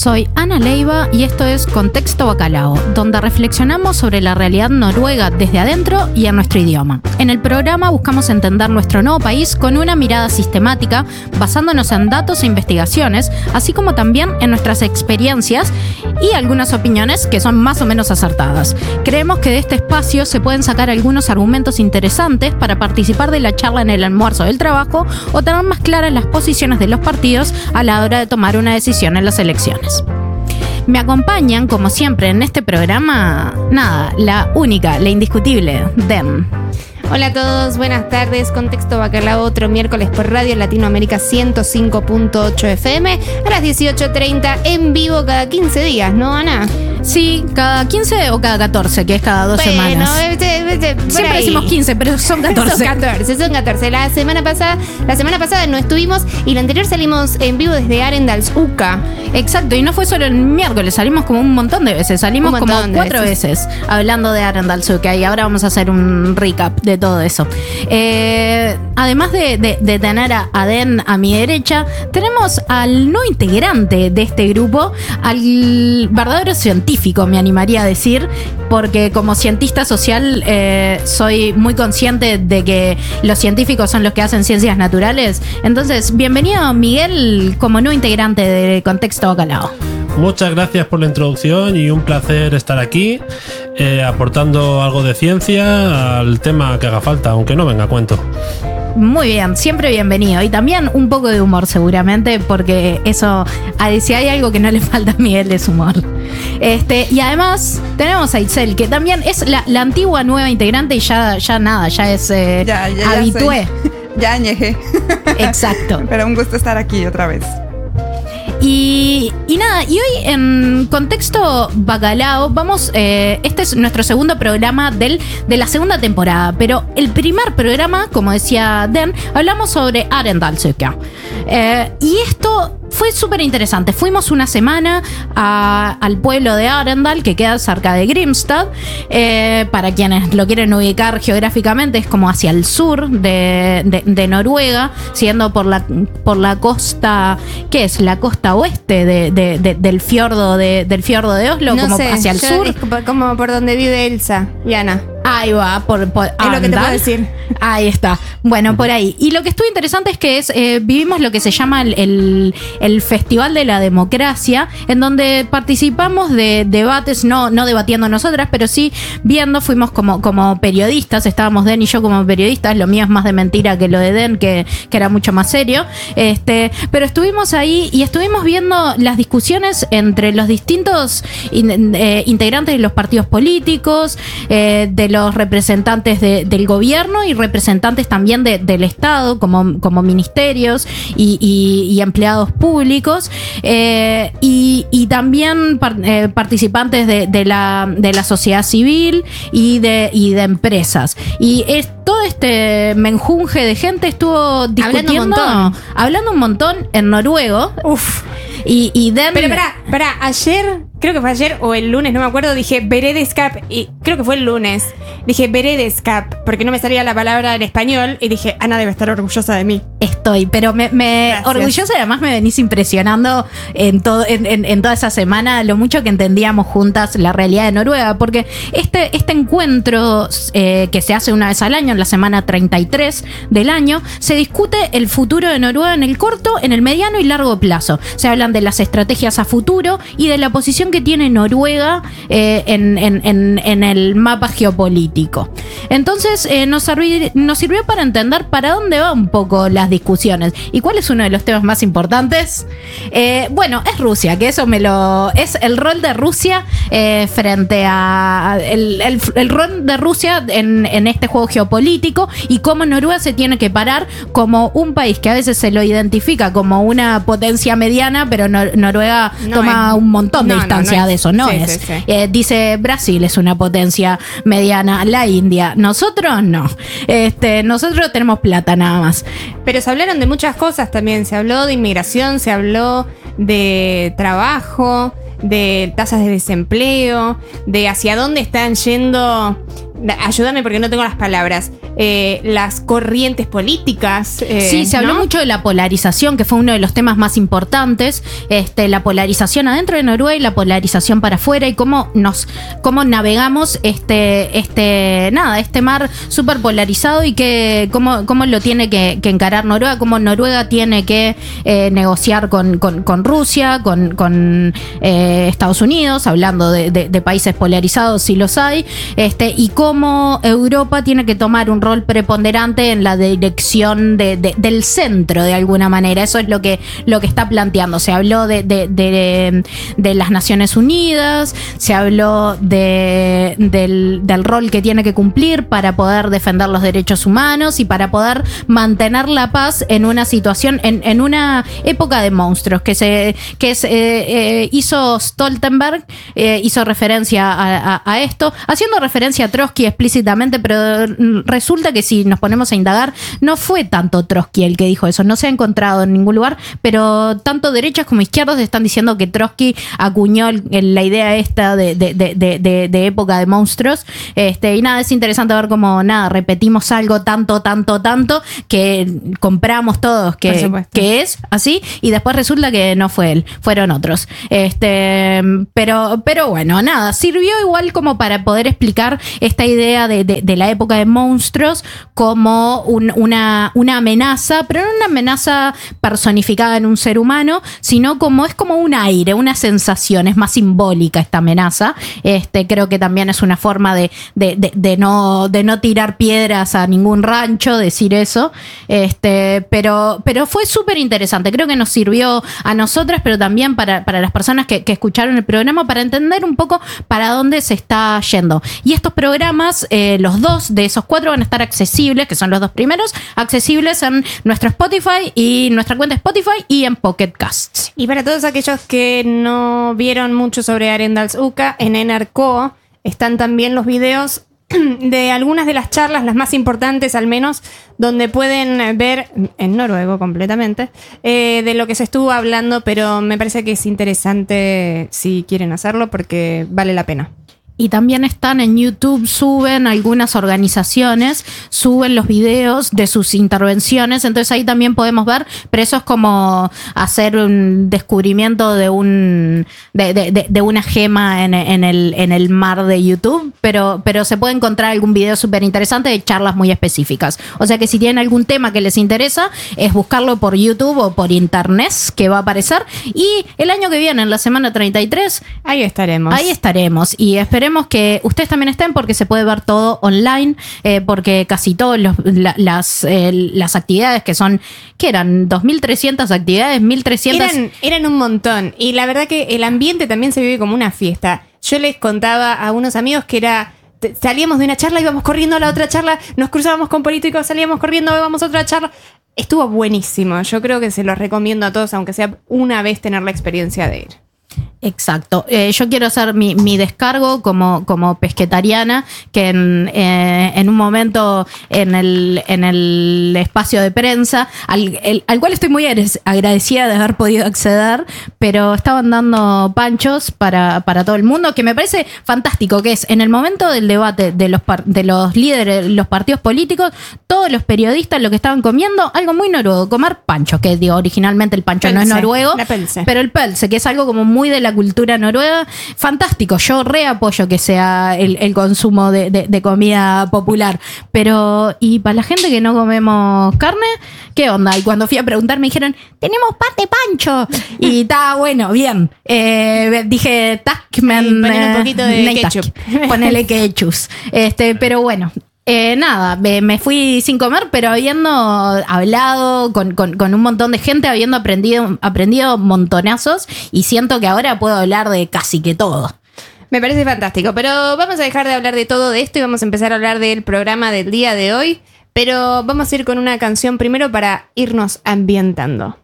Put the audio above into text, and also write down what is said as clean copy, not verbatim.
Soy Ana Leiva y esto es Contexto Bacalao, donde reflexionamos sobre la realidad noruega desde adentro y en nuestro idioma. En el programa buscamos entender nuestro nuevo país con una mirada sistemática, basándonos en datos e investigaciones, así como también en nuestras experiencias y algunas opiniones que son más o menos acertadas. Creemos que de este espacio se pueden sacar algunos argumentos interesantes para participar de la charla en el almuerzo del trabajo o tener más claras las posiciones de los partidos a la hora de tomar una decisión en las elecciones. Me acompañan, como siempre, en este programa, la única, la indiscutible, Den. Hola a todos, buenas tardes. Contexto Bacalao, otro miércoles por Radio Latinoamérica 105.8 FM a las 18:30 en vivo cada 15 días, ¿no, Ana? Sí, cada 15 o cada 14, que es cada 2 semanas. Siempre decimos 15, pero son 14. Son 14. La semana pasada no estuvimos y la anterior salimos en vivo desde Arendalsuka. Exacto, y no fue solo el miércoles, salimos como un montón de veces. Salimos como 4 veces hablando de Arendalsuka y ahora vamos a hacer un recap de todo eso. Además de tener a Den a mi derecha, tenemos al no integrante de este grupo, al verdadero científico, me animaría a decir, porque como cientista social soy muy consciente de que los científicos son los que hacen ciencias naturales. Entonces, bienvenido Miguel como no integrante de Contexto Bacalao. Muchas gracias por la introducción y un placer estar aquí aportando algo de ciencia al tema que haga falta, aunque no venga a cuento. Muy bien, siempre bienvenido. Y también un poco de humor seguramente, porque eso, si hay algo que no le falta a Miguel es humor. Y además tenemos a Itzel, que también es la antigua nueva integrante y ya es habitué. Ya añejé. Exacto. Pero un gusto estar aquí otra vez. Y hoy en Contexto Bacalao vamos, este es nuestro segundo programa de la segunda temporada, pero el primer programa, como decía Den, hablamos sobre Arendalsuka. Y esto fue súper interesante. Fuimos una semana al pueblo de Arendal, que queda cerca de Grimstad. Para quienes lo quieren ubicar geográficamente, es como hacia el sur de Noruega, siguiendo por la costa, ¿qué es? La costa oeste del fiordo de Oslo, no como sé, hacia el sur. Es como por donde vive Elsa y Ana. Ahí va, por es lo que te puedo decir. Ahí está. Bueno, por ahí. Y lo que estuvo interesante es que vivimos lo que se llama el Festival de la Democracia, en donde participamos de debates, no debatiendo nosotras, pero sí viendo, fuimos como periodistas, estábamos Den y yo como periodistas, lo mío es más de mentira que lo de Den, que era mucho más serio. Pero estuvimos ahí y estuvimos viendo las discusiones entre los distintos integrantes de los partidos políticos, de los representantes del gobierno y representantes también del Estado, como ministerios y empleados públicos, y también participantes de la sociedad civil y de empresas. Y todo este menjunje de gente estuvo discutiendo, hablando un montón en noruego. Uf. Y Den... Pero ayer, creo que fue ayer o el lunes, no me acuerdo, dije Beredeskap, y creo que fue el lunes, dije Beredeskap, porque no me salía la palabra en español, y dije, Ana debe estar orgullosa de mí. Estoy, pero me orgullosa, además me venís impresionando en toda esa semana lo mucho que entendíamos juntas la realidad de Noruega, porque este encuentro que se hace una vez al año, en la semana 33 del año, se discute el futuro de Noruega en el corto, en el mediano y largo plazo. Se hablan de las estrategias a futuro y de la posición que tiene Noruega en el mapa geopolítico. Entonces nos sirvió para entender para dónde va un poco las discusiones. ¿Y cuál es uno de los temas más importantes? Bueno, es Rusia, que eso es el rol de Rusia frente a el rol de Rusia en este juego geopolítico y cómo Noruega se tiene que parar como un país que a veces se lo identifica como una potencia mediana, pero Noruega toma un montón de distancia de eso. Dice Brasil es una potencia mediana, la India, nosotros no. Nosotros tenemos plata nada más. Pero se hablaron de muchas cosas también. Se habló de inmigración, se habló de trabajo, de tasas de desempleo, de hacia dónde están yendo ayúdame porque no tengo las palabras, las corrientes políticas. Sí, se habló mucho de la polarización, que fue uno de los temas más importantes, la polarización adentro de Noruega y la polarización para afuera, y cómo navegamos este mar súper polarizado, y cómo lo tiene que encarar Noruega, cómo Noruega tiene que negociar con Rusia, con Estados Unidos, hablando de países polarizados, si los hay, y cómo Europa tiene que tomar un rol preponderante en la dirección del centro, de alguna manera. Eso es lo que está planteando. Se habló de las Naciones Unidas, se habló del rol que tiene que cumplir para poder defender los derechos humanos y para poder mantener la paz en una situación, en una época de monstruos, hizo Stoltenberg, hizo referencia a esto, haciendo referencia a Trotsky explícitamente, pero resulta que si nos ponemos a indagar, no fue tanto Trotsky el que dijo eso, no se ha encontrado en ningún lugar, pero tanto derechas como izquierdas están diciendo que Trotsky acuñó la idea esta de época de monstruos, y nada, es interesante ver cómo repetimos algo tanto que compramos todos que es así, y después resulta que no fue él, fueron otros. Pero bueno, nada, sirvió igual como para poder explicar esta idea de la época de monstruos como una amenaza, pero no una amenaza personificada en un ser humano, sino como un aire, una sensación, es más simbólica esta amenaza. Creo que también es una forma de no tirar piedras a ningún rancho, decir eso, pero fue súper interesante. Creo que nos sirvió a nosotras, pero también para las personas que escucharon el programa, para entender un poco para dónde se está yendo. Y estos programas, los dos de esos 4 van a estar accesibles, que son los 2 primeros, accesibles en nuestro Spotify y nuestra cuenta de Spotify y en Pocket Casts. Y para todos aquellos que no vieron mucho sobre Arendalsuka, en NRK están también los videos de algunas de las charlas, las más importantes al menos, donde pueden ver en noruego completamente de lo que se estuvo hablando, pero me parece que es interesante si quieren hacerlo porque vale la pena. Y también están en YouTube, suben algunas organizaciones, suben los videos de sus intervenciones, entonces ahí también podemos ver, pero eso es como hacer un descubrimiento de una gema en el mar de YouTube, pero se puede encontrar algún video súper interesante de charlas muy específicas. O sea que si tienen algún tema que les interesa, es buscarlo por YouTube o por internet, que va a aparecer, y el año que viene, en la semana 33, ahí estaremos, y esperemos que ustedes también estén, porque se puede ver todo online, porque casi todas las actividades que son, ¿qué eran? 2.300 actividades, 1.300. Eran un montón, y la verdad que el ambiente también se vive como una fiesta. Yo les contaba a unos amigos que salíamos de una charla, íbamos corriendo a la otra charla, nos cruzábamos con políticos, salíamos corriendo, íbamos a otra charla. Estuvo buenísimo. Yo creo que se los recomiendo a todos, aunque sea una vez, tener la experiencia de ir. Exacto. Yo quiero hacer mi descargo como pesquetariana, que en un momento en el espacio de prensa, al cual estoy muy agradecida de haber podido acceder, pero estaban dando panchos para todo el mundo, que me parece fantástico, que es en el momento del debate de los líderes, los partidos políticos, todos los periodistas lo que estaban comiendo, algo muy noruego, comer panchos, que digo, originalmente el pancho no es noruego, pero el pelse, que es algo como muy de la cultura noruega, fantástico. Yo reapoyo que sea el consumo de comida popular, pero ¿y para la gente que no comemos carne? ¿Qué onda? Y cuando fui a preguntar me dijeron, tenemos parte pancho, y está bueno, bien, dije Taskman, poner un poquito de ketchup, ponele ketchup, pero bueno. Nada, me fui sin comer, pero habiendo hablado con un montón de gente, habiendo aprendido montonazos, y siento que ahora puedo hablar de casi que todo. Me parece fantástico, pero vamos a dejar de hablar de todo esto y vamos a empezar a hablar del programa del día de hoy, pero vamos a ir con una canción primero para irnos ambientando.